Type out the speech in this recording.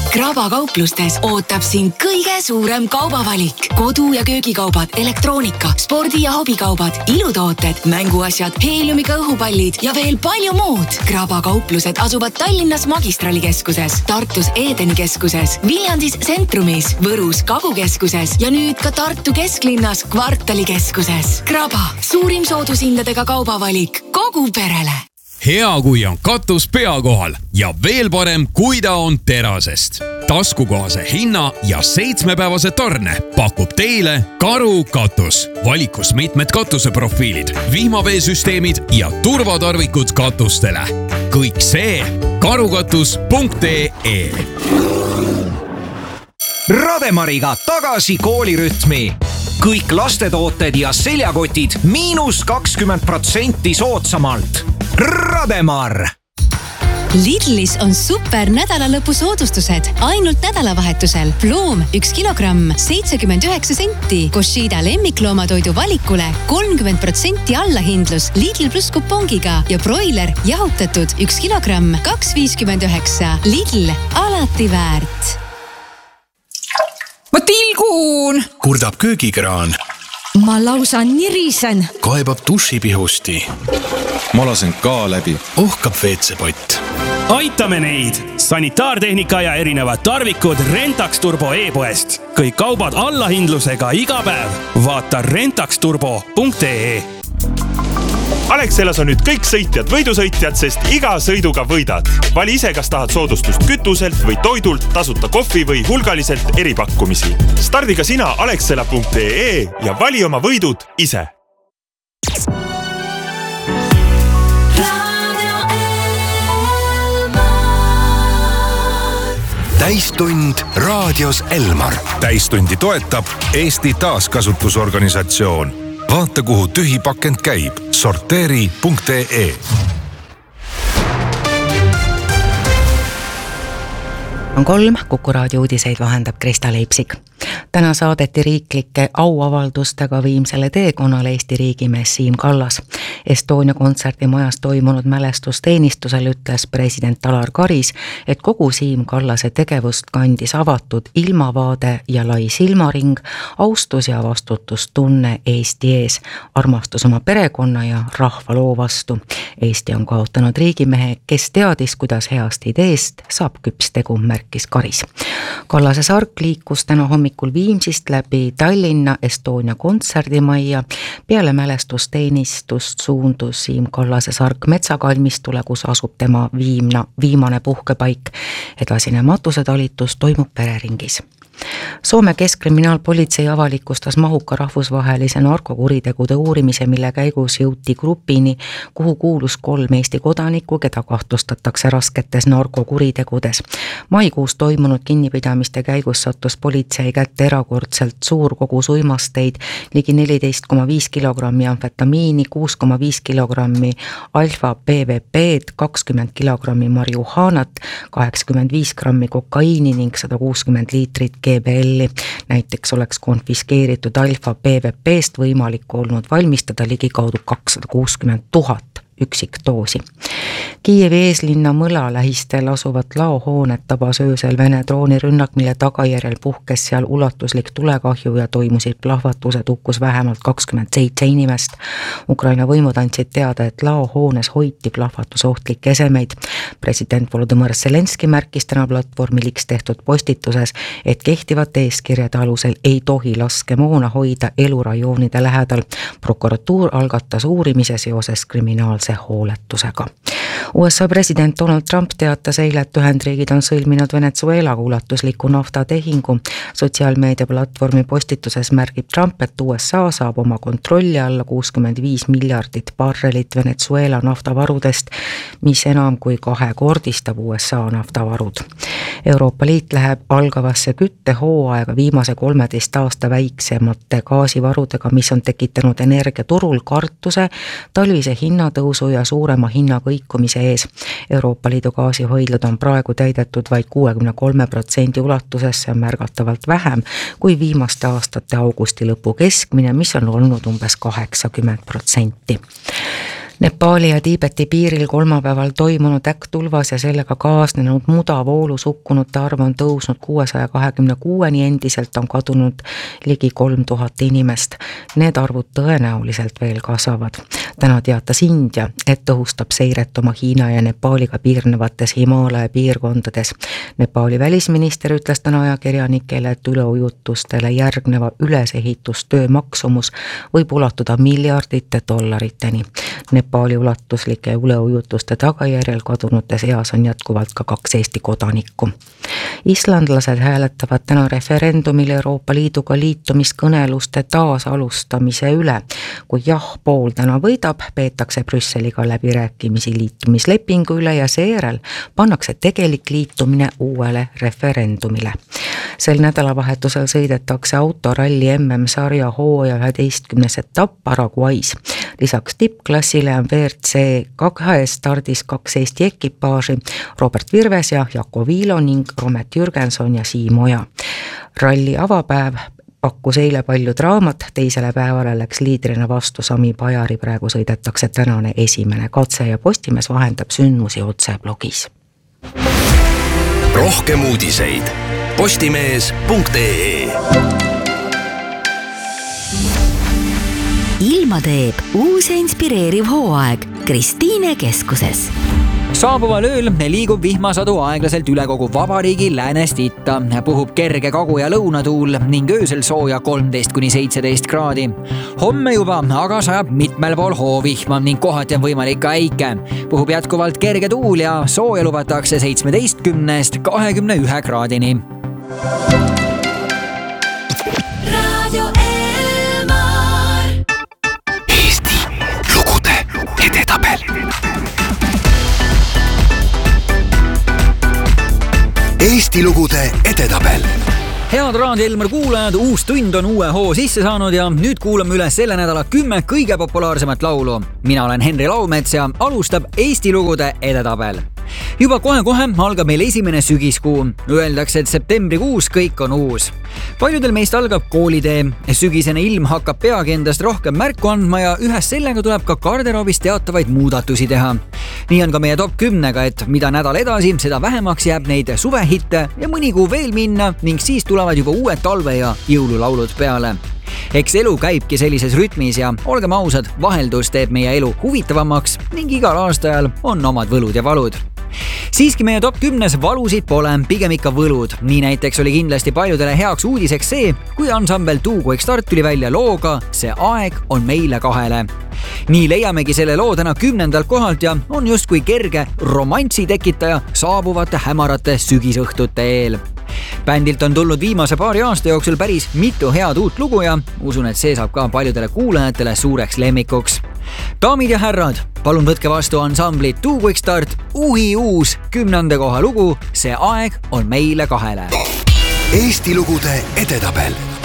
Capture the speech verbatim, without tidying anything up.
Kraba kauplustes ootab sind kõige suurem kaubavalik. Kodu- ja köögikaubad, elektroonika, spordi- ja hobikaubad, ilutooted, mänguasjad, heeliumiga õhupallid ja veel palju muud. Kraba kauplused asuvad Tallinnas Magistralikeskuses, Tartus Edeni keskuses, Viljandis Centrumis, Võrus Kagukeskuses ja nüüd ka Tartu kesklinnas Kvartalikeskuses. Kraba, suurim soodushindadega kaubavalik kogu perele. Hea, kui on katus pea kohal ja veel parem, kui ta on terasest. Taskukohase hinna ja seitsmepäevase tarne pakub teile Karu katus. Valikus mitmed katuseprofiilid, vihmaveesüsteemid ja turvatarvikud katustele. Kõik see karukatus punkt ee. Rademariga tagasi koolirütmi. Kõik lastetooted ja seljakotid miinus kakskümmend protsenti soodsamalt. Rademar! Lidlis on super nädalalõpu soodustused. Ainult nädalavahetusel. Ploom üks kilogramm, seitsekümmend üheksa senti. Koshida lemmikloomatoidu valikule kolmkümmend protsenti allahindlus Lidl plus kupongiga ja broiler jahutatud üks kilogramm, kaks viiskümmend üheksa. Lidl, alati väärt. Ma tilgun! Kurdab köögikraan. Ma lausa nirisen. Kaebab dušipihusti. Ma lasen ka läbi. Ohkab veetsepott. Aitame neid! Sanitaartehnika ja erinevad tarvikud Rentax Turbo e-poest. Kõik kaubad allahindlusega iga päev. Vaata rentax turbo punkt ee. Alexelas on nüüd kõik sõitjad võidusõitjad, sest iga sõiduga võidad. Vali ise, kas tahad soodustust kütuselt või toidult, tasuta kohvi või hulgaliselt eripakkumisi. Stardiga sina alexela punkt ee ja vali oma võidud ise. Täistund raadios Elmar. Täistundi toetab Eesti taaskasutusorganisatsioon. Vaata, kuhu tühi pakend käib. sorteeri punkt ee. On kolm, Kuku raadio uudiseid vahendab Krista Leipsik. Täna saadeti riiklike auavaldustega viimsele teekonnale Eesti riigimees Siim Kallas. Estonia kontserdimajas toimunud mälestusteenistusel ütles president Alar Karis, et kogu Siim Kallase tegevust kandis avatud ilmavaade ja lai silmaring, austus ja vastutustunne Eesti ees, armastus oma perekonna ja rahva loo vastu. Eesti on kaotanud riigimehe, kes teadis, kuidas heast ideest saab küps tegu, märkis Karis. Kallase sark liikus täna hommikul Viimsist läbi Tallinna Estonia kontserdimajja. Peale mälestusteenistust suundus Siim Kallase sark metsakalmistule, kus asub tema viimna, viimane puhkepaik. Edasine matusetalitus toimub pereringis. Soome keskkriminaalpolitsei avalikustas mahuka rahvusvahelise narkokuritegude uurimise, mille käigus jõuti grupini, kuhu kuulus kolm Eesti kodanikku, keda kahtlustatakse rasketes narkokuritegudes. Maikuus toimunud kinnipidamiste käigus sattus politsei kätte erakordselt suur kogus uimasteid, ligi neliteist koma viis kilogrammi amfetamiini, kuus koma viis kilogrammi alfa P V P-d, kakskümmend kilogrammi marihuanat, kaheksakümmend viis grammi kokaiini ning sada kuuskümmend liitrit G B L-i. Näiteks oleks konfiskeeritud alfa P V P-st võimalik olnud valmistada ligi kaudu kakssada kuuskümmend tuhat üksikdoosi. Kiievi eeslinna Mõla lähistel asuvat laohoonet tabas öösel Vene droonirünnak, mille tagajärjel puhkes seal ulatuslik tulekahju ja toimusid plahvatused, hukkus vähemalt kakskümmend seitse inimest. Ukraina võimud andsid teada, et laohoones hoiti plahvatusohtlikke esemeid. President Volodõmõr Zelenski märkis täna platvormiliks tehtud postituses, et kehtivate eeskirjade alusel ei tohi laskemoona hoida elurajoonide lähedal. Prokuratuur algatas uurimise seoses kriminaalse hooletusega. U S A president Donald Trump teatas eile, et Ühendriigid on sõlminud Venezuelaga ulatusliku naftatehingu. Sotsiaalmeedia platvormi postituses märgib Trump, et U S A saab oma kontrolli alla kuuskümmend viis miljardit barrelit Venezuela naftavarudest, mis enam kui kahekordistab U S A naftavarud. Euroopa Liit läheb algavasse küttehooaega viimase kolmeteist aasta väiksemate gaasivarudega, mis on tekitanud energiaturul kartuse, talvise hinnatõusu ja suurema hinnakõikumise ees. Euroopa Liidu gaasihoidlad on praegu täidetud vaid kuuekümne kolme protsendi ulatuses, see on märgatavalt vähem kui viimaste aastate augusti lõpu keskmine, mis on olnud umbes kaheksakümmend protsenti. Nepaali ja Tiibeti piiril kolmapäeval toimunud äkktulvas ja sellega kaasnenud mudavoolus hukkunute arv on tõusnud kuuesaja kahekümne kuueni, endiselt on kadunud ligi kolm tuhat inimest. Need arvud tõenäoliselt veel kasvavad. Täna teatas India, et tõhustab seiret oma Hiina ja Nepaaliga piirnevates Himaalaja piirkondades. Nepaali välisminister ütles täna ajakirjanikele, et üleujutustele järgneva ülesehitustöö maksumus võib ulatuda miljardite dollariteni. Nepaali ulatuslike üleujutuste tagajärjel kadunute seas on jätkuvalt ka kaks Eesti kodanikku. Islandlased hääletavad täna referendumil Euroopa Liiduga liitumiskõneluste taasalustamise üle. Kui jah pool täna võidab, peetakse Brüsseliga läbirääkimisi liitumislepingu üle ja seejärel pannakse tegelik liitumine uuele referendumile. Sel nädalavahetusel sõidetakse autoralli M M-sarja hooaja üheteistkümnes etapp Paraguay's. Lisaks tippklassile on V R C kahe stardis kaks Eesti ekipaaži, Robert Virves ja Jako Viilo ning Romet Jürgenson ja Siim Oja. Ralli avapäev pakkus eile palju draamat, teisele päevale läks liidrina vastu Sami Pajari, praegu sõidetakse tänane esimene katse ja Postimees vahendab sündmusi otse blogis. Rohkem uudiseid postimees punkt ee. Ilma teeb uus ja inspireeriv hooaeg Kristiine keskuses. Saabuval ööl liigub vihmasadu aeglaselt üle kogu vabariigi läänest itta. Puhub kerge kagu- ja lõunatuul ning öösel sooja kolmteist kuni seitseteist kraadi. Homme juba aga sajab mitmel pool hoovihma ning kohati on võimalik ka äike. Puhub jätkuvalt kerge tuul ja sooja lubatakse seitsmeteistkümnest kahekümne ühe kraadini. Radio Elmar. Eesti lugude edetabel. Eesti lugude edetabel. Head Raadio Elmar kuulajad, uus tund on uue hoo sisse saanud ja nüüd kuulame üle selle nädala kümme kõige populaarsemat laulu. Mina olen Henri Laumets ja alustab Eesti lugude edetabel. Juba kohe-kohe algab meil esimene sügiskuu. Öeldakse, et septembrikuus kõik on uus. Paljudel meist algab koolitee. Sügisene ilm hakkab peagi endast rohkem märku andma ja ühes sellega tuleb ka garderoobis teatavaid muudatusi teha. Nii on ka meie top kümnega, et mida nädal edasi, seda vähemaks jääb neid suvehitte ja mõni kuu veel minna ning siis tulevad juba uued talve- ja jõululaulud peale. Eks elu käibki sellises rütmis ja olgem ausad, vaheldus teeb meie elu huvitavamaks ning igal aastajal on omad võlud ja valud. Siiski meie top kümnes valusid pole, pigem ikka võlud. Nii näiteks oli kindlasti paljudele heaks uudiseks see, kui ansambel Tuukoik Start tuli välja looga See aeg on meile kahele. Nii leiamegi selle loo täna kümnendalt kohalt ja on justkui kerge romantsi tekitaja saabuvate hämarate sügisõhtute eel. Bändilt on tulnud viimase paari aasta jooksul päris mitu head uut lugu ja usun, et see saab ka paljudele kuulajatele suureks lemmikuks. Daamid ja härrad, palun võtke vastu ansambli Tuukoik Start uhi uus kümnenda koha lugu See aeg on meile kahele. Eesti lugude edetabel.